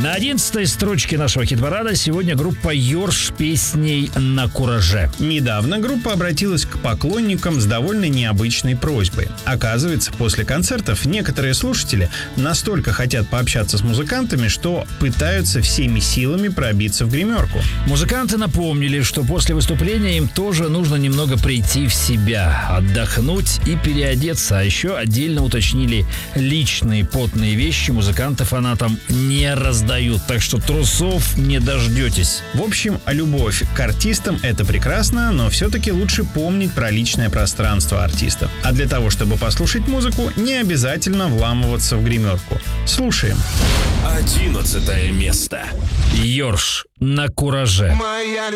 На 11-й строчке нашего хит-парада сегодня группа «Йорш» с песней «На кураже». Недавно группа обратилась к поклонникам с довольно необычной просьбой. Оказывается, после концертов некоторые слушатели настолько хотят пообщаться с музыкантами, что пытаются всеми силами пробиться в гримерку. Музыканты напомнили, что после выступления им тоже нужно немного прийти в себя, отдохнуть и переодеться. А еще отдельно уточнили: личные потные вещи музыканты фанатам не раздают, так что трусов не дождетесь. В общем, любовь к артистам — это прекрасно, но все-таки лучше помнить про личное пространство артистов. А для того, чтобы послушать музыку, не обязательно вламываться в гримерку. Слушаем. 11 место. «Йорш» на кураже.